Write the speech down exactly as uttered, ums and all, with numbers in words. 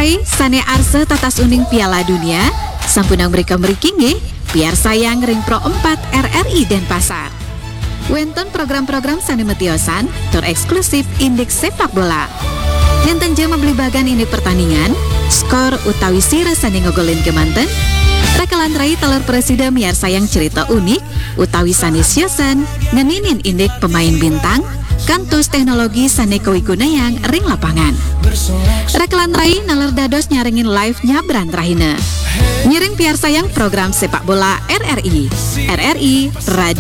Rai sane arse tatas uning Piala Dunia sampunang mereka merikingi biar sayang ring pro empat R R I Denpasar. Wonten program-program sane metiosan tur eksklusif indeks sepak bola. Nenten jema beli bagan ini pertandingan, skor utawi sire sane ngogolin kemanten. Rekelan rai telur presiden biar sayang cerita unik utawi sane siosan ngeninin indeks pemain bintang kantus teknologi sane kawiguna yang ring lapangan. Reklan rai nalar dados nyaringin live nyabran rahina. Nyiring piar sayang program sepak bola R R I. R R I Radio